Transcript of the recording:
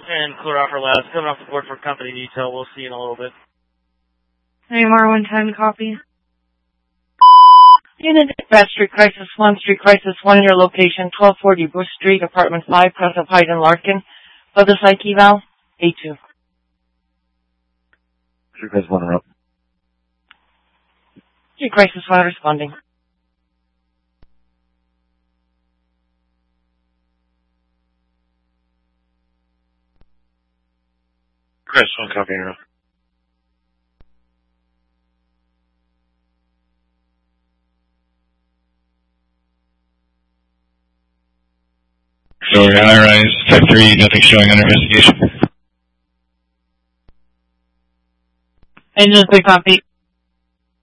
And clear off our labs. Coming off the board for company detail. We'll see you in a little bit. AMR 110, copy. Unit dispatch, Street Crisis 1, your location, 1240 Bush Street, Apartment 5, Crescent Heights and Larkin. For the psych eval, A2. Street Crisis 1, up. Street Crisis 1 responding. Crisis 1, copy, you're up. So high-rise, type 3, nothing showing under investigation. Engine 3, copy.